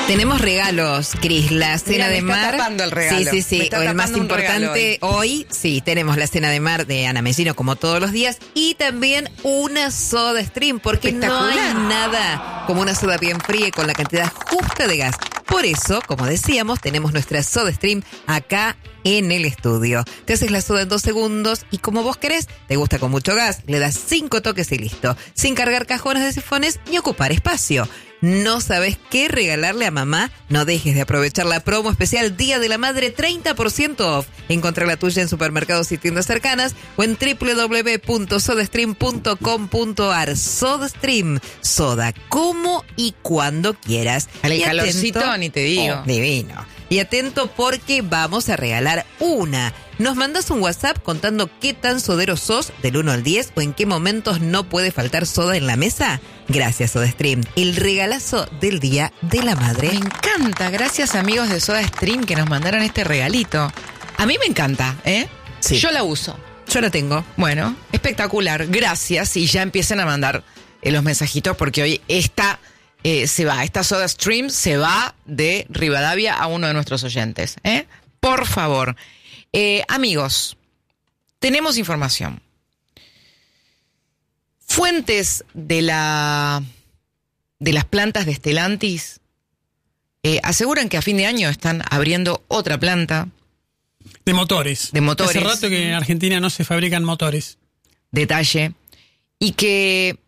Tenemos regalos, Cris, la cena de mar. Me está tapando el regalo. Sí. O el más importante hoy, sí, tenemos la cena de mar de Ana Mellino como todos los días y también una Soda Stream, porque no hay nada como una soda bien fría y con la cantidad justa de gas. Por eso, como decíamos, tenemos nuestra Soda Stream acá en el estudio. Te haces la soda en 2 segundos y como vos querés, te gusta con mucho gas, le das 5 toques y listo. Sin cargar cajones de sifones ni ocupar espacio. ¿No sabes qué regalarle a mamá? No dejes de aprovechar la promo especial Día de la Madre 30% off. Encontrá la tuya en supermercados y tiendas cercanas o en www.sodastream.com.ar. SodaStream, soda como y cuando quieras. El calorcito ni te digo. Divino. Y atento porque vamos a regalar una. Nos mandas un WhatsApp contando qué tan sodero sos del 1 al 10 o en qué momentos no puede faltar soda en la mesa. Gracias, SodaStream. El regalazo del Día de la Madre. Me encanta. Gracias, amigos de SodaStream, que nos mandaron este regalito. A mí me encanta, ¿eh? Sí. Yo la uso. Yo la tengo. Bueno, espectacular. Gracias. Y ya empiecen a mandar los mensajitos porque hoy esta SodaStream se va de Rivadavia a uno de nuestros oyentes, ¿eh? Por favor. Amigos, tenemos información. Fuentes de las plantas de Stellantis aseguran que a fin de año están abriendo otra planta. De motores. Hace rato que en Argentina no se fabrican motores. Detalle. Y que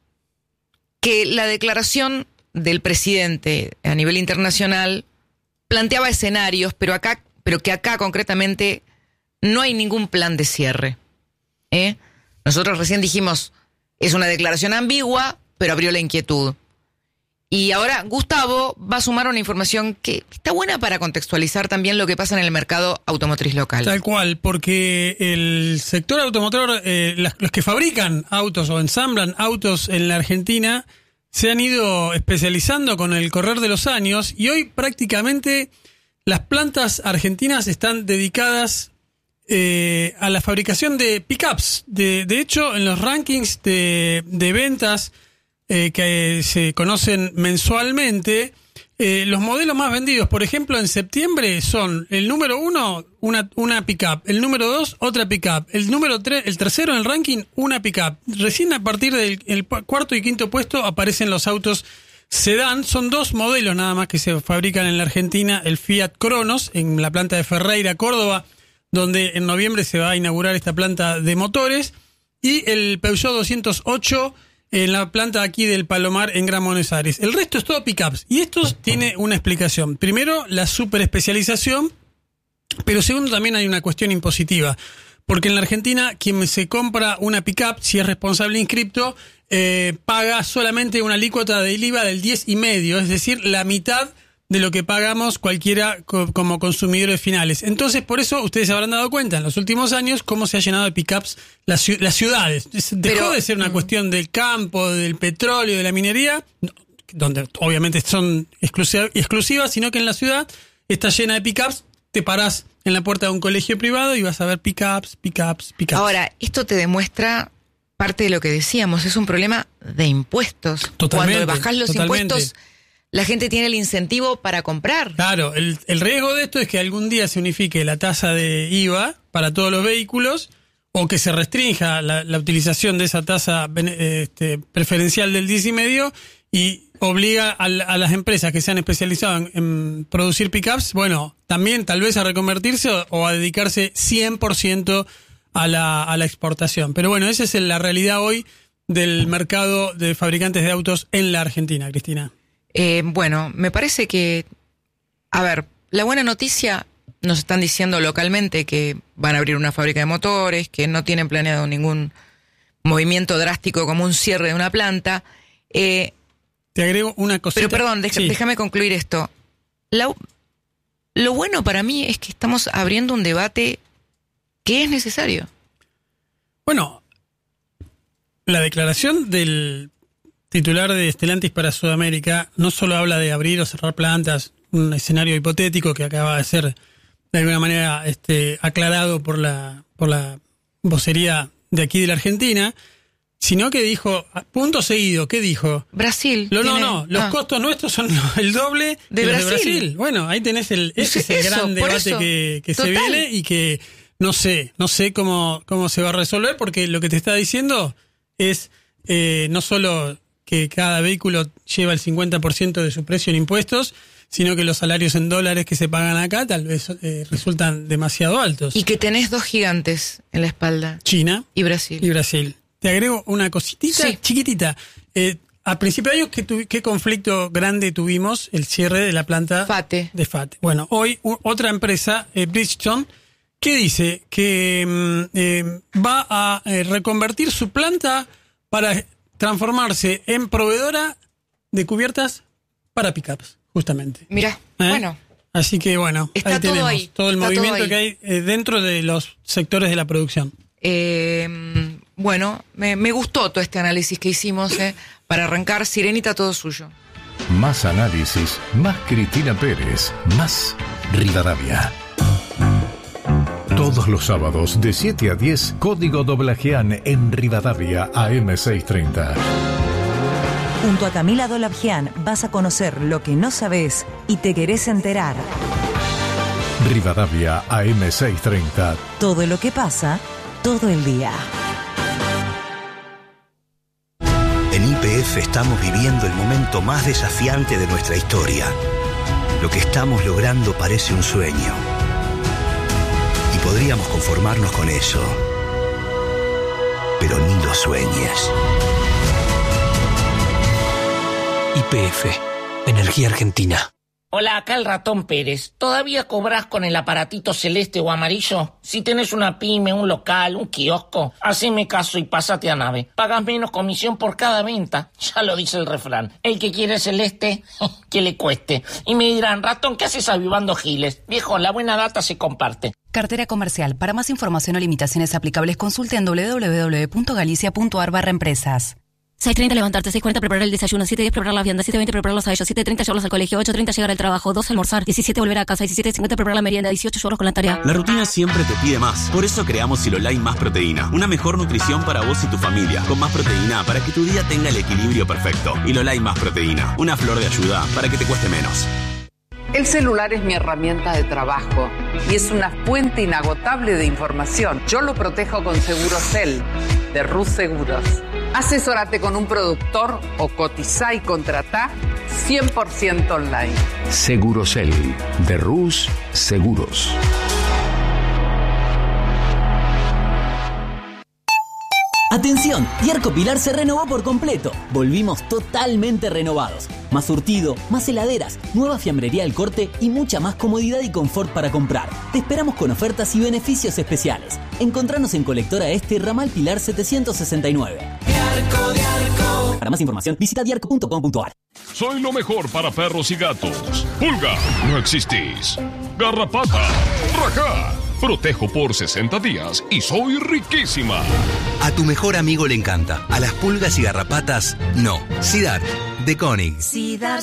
la declaración del presidente a nivel internacional planteaba escenarios, pero que acá concretamente no hay ningún plan de cierre. Nosotros recién dijimos, es una declaración ambigua, pero abrió la inquietud. Y ahora Gustavo va a sumar una información que está buena para contextualizar también lo que pasa en el mercado automotriz local. Tal cual, porque el sector automotor, los que fabrican autos o ensamblan autos en la Argentina, se han ido especializando con el correr de los años y hoy prácticamente las plantas argentinas están dedicadas a la fabricación de pickups. De hecho, en los rankings de ventas que se conocen mensualmente, los modelos más vendidos, por ejemplo, en septiembre son el número 1, una pickup, el número 2, otra pickup, el número 3, el tercero en el ranking, una pickup. Recién a partir del cuarto y quinto puesto aparecen los autos sedán. Son 2 modelos nada más que se fabrican en la Argentina, el Fiat Cronos en la planta de Ferreira, Córdoba, donde en noviembre se va a inaugurar esta planta de motores, y el Peugeot 208 en la planta aquí del Palomar en Gran Buenos Aires. El resto es todo pickups. Y esto tiene una explicación. Primero, la superespecialización, pero segundo, también hay una cuestión impositiva. Porque en la Argentina, quien se compra una pickup, si es responsable inscripto, paga solamente una alícuota del IVA del 10,5%, es decir, la mitad de lo que pagamos cualquiera como consumidores finales. Entonces, por eso ustedes se habrán dado cuenta en los últimos años cómo se ha llenado de pickups las ciudades. Dejó de ser una cuestión del campo, del petróleo, de la minería, donde obviamente son exclusivas, sino que en la ciudad está llena de pickups. Te parás en la puerta de un colegio privado y vas a ver pickups. Ahora, esto te demuestra parte de lo que decíamos, es un problema de impuestos. Totalmente. Cuando bajás los impuestos, la gente tiene el incentivo para comprar. Claro, el riesgo de esto es que algún día se unifique la tasa de IVA para todos los vehículos o que se restrinja la utilización de esa tasa preferencial del 10,5% y obliga a las empresas que se han especializado en producir pickups, bueno, también tal vez a reconvertirse o a dedicarse 100% a la exportación. Pero bueno, esa es la realidad hoy del mercado de fabricantes de autos en la Argentina, Cristina. Bueno, me parece que, a ver, la buena noticia, nos están diciendo localmente que van a abrir una fábrica de motores, que no tienen planeado ningún movimiento drástico como un cierre de una planta. Te agrego una cosita. Pero perdón, déjame concluir esto. Lo bueno para mí es que estamos abriendo un debate que es necesario. Bueno, la declaración del titular de Stellantis para Sudamérica no solo habla de abrir o cerrar plantas, un escenario hipotético que acaba de ser de alguna manera aclarado por la vocería de aquí de la Argentina, sino que dijo, punto seguido, ¿qué dijo? Brasil. Los costos nuestros son el doble de los de Brasil. Bueno, ahí tenés ese es el gran debate que se viene y que no sé cómo se va a resolver, porque lo que te está diciendo es no solo que cada vehículo lleva el 50% de su precio en impuestos, sino que los salarios en dólares que se pagan acá tal vez resultan demasiado altos. Y que tenés dos gigantes en la espalda. China y Brasil. Te agrego una cositita chiquitita. A principios de año, ¿qué conflicto grande tuvimos? El cierre de la planta de FATE. Bueno, hoy otra empresa, Bridgestone, que dice que va a reconvertir su planta para transformarse en proveedora de cubiertas para pickups, justamente. Mirá, bueno. Así que bueno, está ahí tenemos todo el movimiento que hay dentro de los sectores de la producción. Bueno, me gustó todo este análisis que hicimos. Para arrancar, Sirenita, todo suyo. Más análisis, más Cristina Pérez, más Rivadavia. Todos los sábados de 7 a 10, Código Doblajean en Rivadavia AM630. Junto a Camila Dolabjian vas a conocer lo que no sabes y te querés enterar. Rivadavia AM630. Todo lo que pasa, todo el día. En YPF estamos viviendo el momento más desafiante de nuestra historia. Lo que estamos logrando parece un sueño. Y podríamos conformarnos con eso. Pero ni lo sueñes. YPF, Energía Argentina. Hola, acá el Ratón Pérez. ¿Todavía cobrás con el aparatito celeste o amarillo? Si tenés una pyme, un local, un kiosco, haceme caso y pásate a Nave. Pagas menos comisión por cada venta. Ya lo dice el refrán. El que quiere celeste, que le cueste. Y me dirán, Ratón, ¿qué haces avivando giles? Viejo, la buena data se comparte. Cartera comercial. Para más información o limitaciones aplicables, consulte en www.galicia.ar/empresas. 6:30 levantarte, 6:40 preparar el desayuno, 7:10 preparar la vianda, 7:20 prepararlos a ellos, 7:30 llevarlos al colegio, 8:30 llegar al trabajo, 12 almorzar, 17 volver a casa, 17:50 preparar la merienda, 18 llevarlos con la tarea. La rutina siempre te pide más. Por eso creamos Silolite Más Proteína. Una mejor nutrición para vos y tu familia. Con más proteína para que tu día tenga el equilibrio perfecto. Silolite Más Proteína. Una flor de ayuda para que te cueste menos. El celular es mi herramienta de trabajo y es una fuente inagotable de información. Yo lo protejo con Segurocel, de Rus Seguros. Asesórate con un productor o cotizá y contratá 100% online. Segurocel, de Rus Seguros. Atención, Diarco Pilar se renovó por completo. Volvimos totalmente renovados. Más surtido, más heladeras, nueva fiambrería al corte y mucha más comodidad y confort para comprar. Te esperamos con ofertas y beneficios especiales. Encontranos en Colectora Este, Ramal Pilar 769. Diarco. Para más información, visita diarco.com.ar. Soy lo mejor para perros y gatos. Pulga, no existís. Garrapata, rajá. Protejo por 60 días y soy riquísima. A tu mejor amigo le encanta. A las pulgas y garrapatas, no. Sidar, de Koenig. Sidar.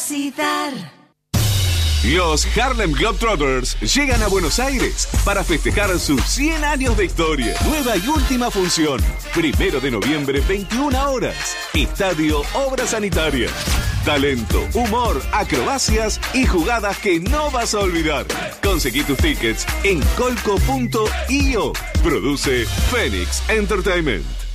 Los Harlem Globetrotters llegan a Buenos Aires para festejar sus 100 años de historia. Nueva y última función. 1 de noviembre, 21 horas. Estadio Obra Sanitaria. Talento, humor, acrobacias y jugadas que no vas a olvidar. Conseguí tus tickets en colco.io. Produce Phoenix Entertainment.